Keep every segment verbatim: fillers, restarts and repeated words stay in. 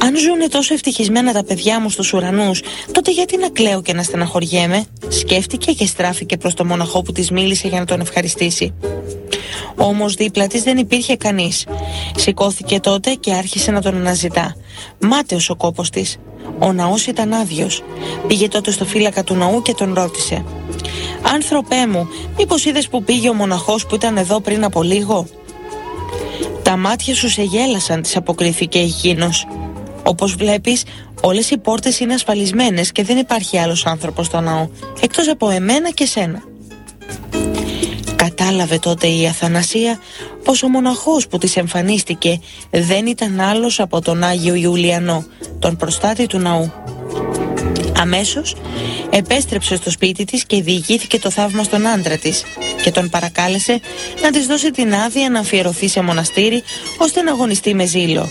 Αν ζουνε τόσο ευτυχισμένα τα παιδιά μου στους ουρανούς, τότε γιατί να κλαίω και να στεναχωριέμαι? Σκέφτηκε και στράφηκε προς το μοναχό που της μίλησε για να τον ευχαριστήσει. Όμως δίπλα της δεν υπήρχε κανείς. Σηκώθηκε τότε και άρχισε να τον αναζητά. Μάταιος ο κόπος της. Ο ναός ήταν άδειος. Πήγε τότε στο φύλακα του ναού και τον ρώτησε: «Άνθρωπέ μου, μήπως είδες που πήγε ο μοναχός που ήταν εδώ πριν από λίγο?» «Τα μάτια σου σε γέλασαν», της αποκρίθηκε εκείνος. «Όπως βλέπεις, όλες οι πόρτες είναι ασφαλισμένες και δεν υπάρχει άλλος άνθρωπος στο ναό, εκτός από εμένα και σένα». Κατάλαβε τότε η Αθανασία πως ο μοναχός που της εμφανίστηκε δεν ήταν άλλος από τον Άγιο Ιουλιανό, τον προστάτη του ναού. Αμέσως επέστρεψε στο σπίτι της και διηγήθηκε το θαύμα στον άντρα της και τον παρακάλεσε να της δώσει την άδεια να αφιερωθεί σε μοναστήρι ώστε να αγωνιστεί με ζήλο.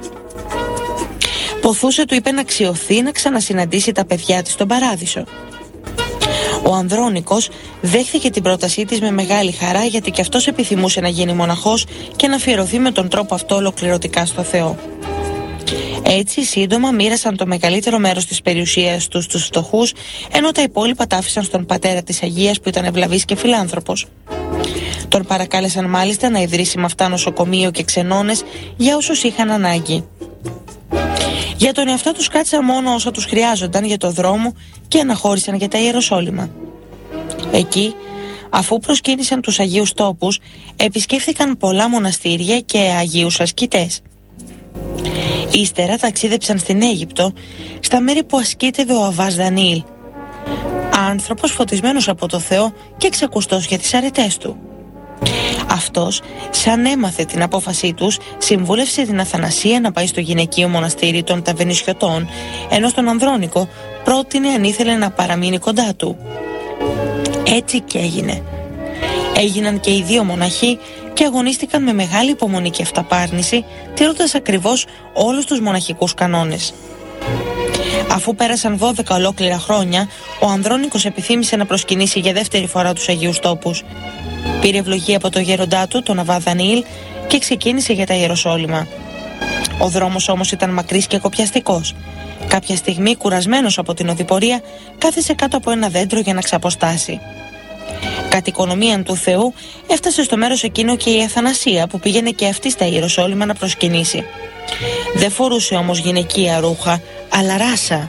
Ποθούσε, του είπε, να αξιωθεί να ξανασυναντήσει τα παιδιά της στον παράδεισο. Ο Ανδρώνικος δέχθηκε την πρότασή της με μεγάλη χαρά, γιατί και αυτός επιθυμούσε να γίνει μοναχός και να αφιερωθεί με τον τρόπο αυτό ολοκληρωτικά στο Θεό. Έτσι σύντομα μοίρασαν το μεγαλύτερο μέρος της περιουσίας τους στους φτωχούς, ενώ τα υπόλοιπα τα άφησαν στον πατέρα της Αγίας που ήταν ευλαβής και φιλάνθρωπος. Τον παρακάλεσαν μάλιστα να ιδρύσει με αυτά νοσοκομείο και ξενώνες για όσους είχαν ανάγκη. Για τον εαυτό τους κράτησαν μόνο όσα τους χρειάζονταν για το δρόμο και αναχώρησαν για τα Ιεροσόλυμα. Εκεί, αφού προσκύνησαν τους Αγίους Τόπους, επισκέφθηκαν πολλά μοναστήρια και Αγίους ασκητές. Ύστερα ταξίδεψαν στην Αίγυπτο, στα μέρη που ασκήτευε ο Αββάς Δανιήλ, άνθρωπος φωτισμένος από το Θεό και εξακουστός για τις αρετές του. Αυτός, σαν έμαθε την απόφασή τους, συμβούλευσε την Αθανασία να πάει στο γυναικείο μοναστήρι των Ταβενισιωτών, ενώ στον Ανδρώνικο πρότεινε αν ήθελε να παραμείνει κοντά του. Έτσι και έγινε. Έγιναν και οι δύο μοναχοί και αγωνίστηκαν με μεγάλη υπομονή και αυταπάρνηση, τηρώντας ακριβώς όλους τους μοναχικούς κανόνες. Αφού πέρασαν δώδεκα ολόκληρα χρόνια, ο Ανδρώνικος επιθύμησε να προσκυνήσει για δεύτερη φορά τους Αγίους Τόπους. Πήρε ευλογία από το γέροντά του, τον Αββά Δανιήλ, και ξεκίνησε για τα Ιεροσόλυμα. Ο δρόμος όμως ήταν μακρύς και κοπιαστικός. Κάποια στιγμή, κουρασμένος από την οδηπορία, κάθισε κάτω από ένα δέντρο για να ξαποστάσει. Κατ' οικονομίαν του Θεού, έφτασε στο μέρος εκείνο και η Αθανασία, που πήγαινε και αυτή στα Ιεροσόλυμα να προσκυνήσει. Δεν φορούσε όμως γυναικεία ρούχα, αλλά ράσα.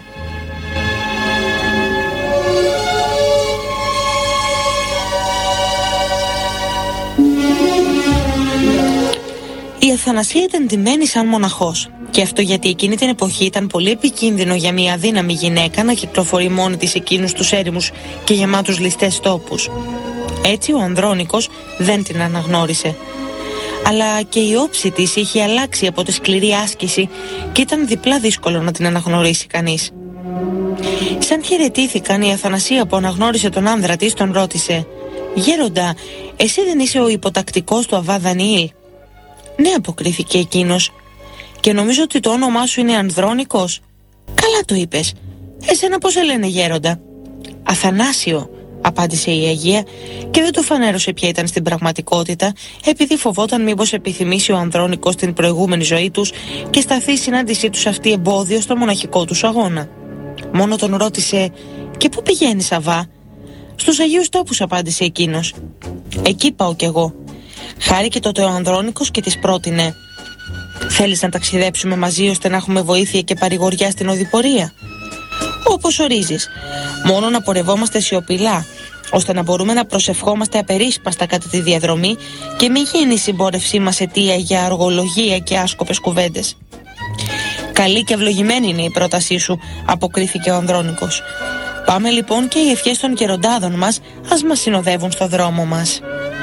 Η Αθανασία ήταν ντυμένη σαν μοναχός, και αυτό γιατί εκείνη την εποχή ήταν πολύ επικίνδυνο για μια αδύναμη γυναίκα να κυκλοφορεί μόνη της εκείνους τους έρημους και γεμάτους ληστές τόπους. Έτσι ο Ανδρώνικος δεν την αναγνώρισε. Αλλά και η όψη της είχε αλλάξει από τη σκληρή άσκηση και ήταν διπλά δύσκολο να την αναγνωρίσει κανείς. Σαν χαιρετήθηκαν, η Αθανασία που αναγνώρισε τον άνδρα της τον ρώτησε: «Γέροντα, εσύ δεν είσαι ο υποτακτικός του Αββά Δανιήλ?» «Ναι», αποκρίθηκε εκείνος. «Και νομίζω ότι το όνομά σου είναι Ανδρώνικος?» «Καλά το είπες. Εσένα πώς σε λένε, γέροντα?» «Αθανάσιο», απάντησε η Αγία, και δεν του φανέρωσε ποια ήταν στην πραγματικότητα, επειδή φοβόταν μήπως επιθυμήσει ο Ανδρώνικος την προηγούμενη ζωή τους και σταθεί η συνάντησή τους αυτή εμπόδιο στο μοναχικό τους αγώνα. Μόνο τον ρώτησε: «Και πού πηγαίνεις, Αββά?» «Στους Αγίους Τόπους», απάντησε εκείνος. «Εκεί πάω κι εγώ». Χάρηκε τότε ο Ανδρώνικος και της πρότεινε: «Θέλεις να ταξιδέψουμε μαζί ώστε να έχουμε βοήθεια και παρηγοριά στην οδηπορία?» «Όπως ορίζεις. Μόνο να πορευόμαστε σιωπηλά, ώστε να μπορούμε να προσευχόμαστε απερίσπαστα κατά τη διαδρομή και μην γίνει η συμπόρευσή μας αιτία για αργολογία και άσκοπες κουβέντες». «Καλή και ευλογημένη είναι η πρότασή σου», αποκρίθηκε ο Ανδρώνικος. «Πάμε λοιπόν, και οι ευχές των γεροντάδων μας ας μας συνοδεύουν στο δρόμο μας».